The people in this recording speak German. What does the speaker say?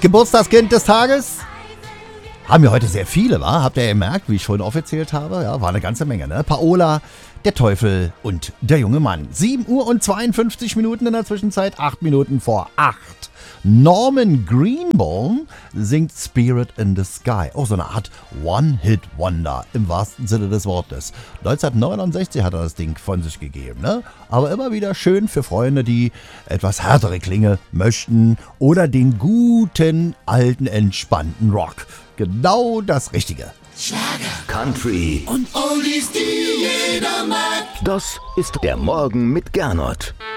Geburtstagskind des Tages? Haben wir heute sehr viele, wa? Habt ihr gemerkt, wie ich schon aufgezählt habe? Ja, war eine ganze Menge, ne? Paola, der Teufel und der junge Mann. 7 Uhr und 52 Minuten in der Zwischenzeit, 8 Minuten vor 8. Norman Greenbaum singt Spirit in the Sky. Auch so eine Art One-Hit-Wonder im wahrsten Sinne des Wortes. 1969 hat er das Ding von sich gegeben, ne? Aber immer wieder schön für Freunde, die etwas härtere Klinge möchten oder den guten, alten, entspannten Rock. Genau das Richtige. Schlager, Country und Oldies, die jeder mag. Das ist der Morgen mit Gernot.